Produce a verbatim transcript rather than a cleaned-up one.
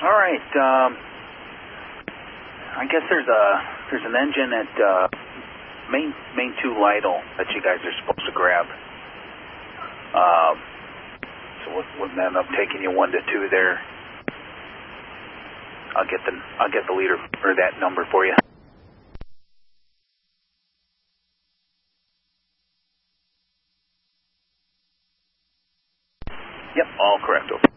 All right. Um, I guess there's a there's an engine at uh, main main two Lytle that you guys are supposed to grab. Um, so wouldn't that end up taking you one to two there? I'll get the I'll get the leader or that number for you. Yep, all correct. Over.